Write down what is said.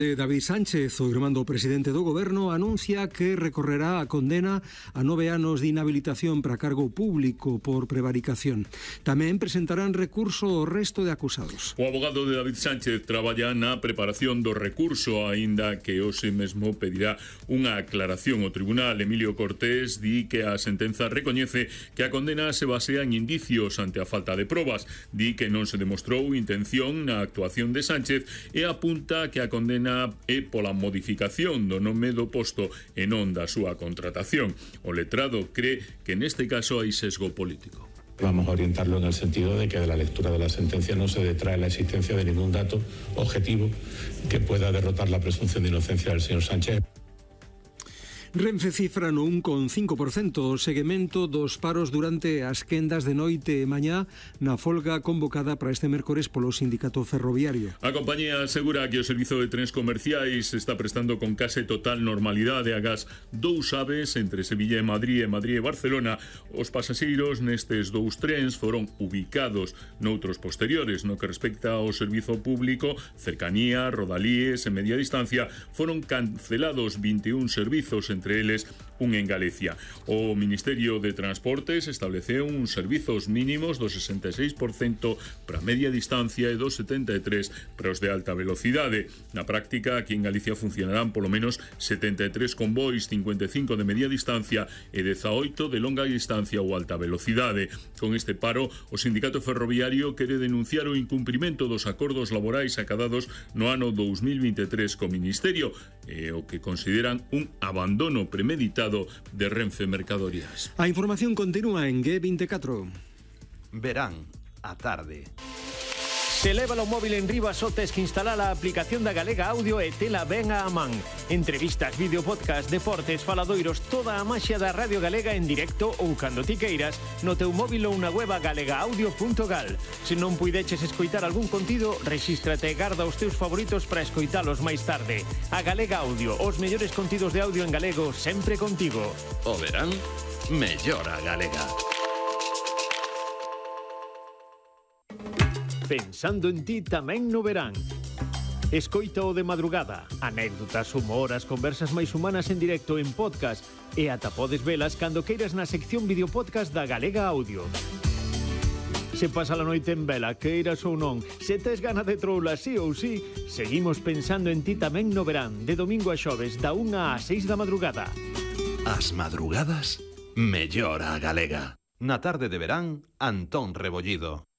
David Sánchez, o irmán do presidente do goberno, anuncia que recorrerá a condena a 9 anos de inhabilitación para cargo público por prevaricación. Tamén presentarán recurso ao resto de acusados. O abogado de David Sánchez traballa na preparación do recurso, aínda que hoxe mesmo pedirá unha aclaración. O tribunal Emilio Cortés di que a sentenza recoñece que a condena se basea en indicios ante a falta de probas. Di que non se demostrou intención na actuación de Sánchez e apunta que a condena é pola modificación do nome do posto e non da súa contratación. O letrado cree que neste caso hai sesgo político. Vamos a orientarlo en el sentido de que de la lectura de la sentencia no se detrae la existencia de ningún dato objetivo que pueda derrotar la presunción de inocencia del señor Sánchez. Renfe cifra no 1,5% o seguimento dos paros durante as quendas de noite e mañá na folga convocada para este mércores polo sindicato ferroviario. A compañía asegura que o servizo de trens comerciais está prestando con case total normalidade agás 2 aves entre Sevilla e Madrid e Barcelona. Os pasaxeiros nestes 2 trens foron ubicados noutros posteriores. No que respecta ao servizo público, cercanía, rodalíes e media distancia, foron cancelados 21 servizos, entre eles un en Galicia. O Ministerio de Transportes estableceu uns servizos mínimos do 66% para media distancia e do 73% para os de alta velocidade. Na práctica, aquí en Galicia funcionarán polo menos 73 convois, 55 de media distancia e 18 de longa distancia ou alta velocidade. Con este paro, o sindicato ferroviario quere denunciar o incumprimento dos acordos laborais acadados no ano 2023 co Ministerio e o que consideran un abandono premeditado de Renfe Mercadorías. A información continúa en G24. Verán a tarde. Se leva o móvil en riba só tes que instalar a aplicación da Galega Audio e tela ben á man. Entrevistas, videopodcast, deportes, faladoiros, toda a maxia da Radio Galega en directo ou cando ti queiras no teu móvil ou na web galegaaudio.gal. Se non puideches escoitar algún contido, rexístrate e garda os teus favoritos para escoitalos máis tarde. A Galega Audio, os mellores contidos de audio en galego sempre contigo. O verán, mellora Galega. Pensando en ti tamén no verán. Escoita o de madrugada, anécdotas, humor, as conversas máis humanas en directo en podcast e ata podes velas cando queiras na sección videopodcast da Galega Audio. Se pasa a noite en vela, queiras ou non, se tes gana de troula sí ou sí, seguimos pensando en ti tamén no verán, de domingo a xoves, da 1 a 6 da madrugada. As madrugadas, mellora a Galega. Na tarde de verán, Antón Rebollido.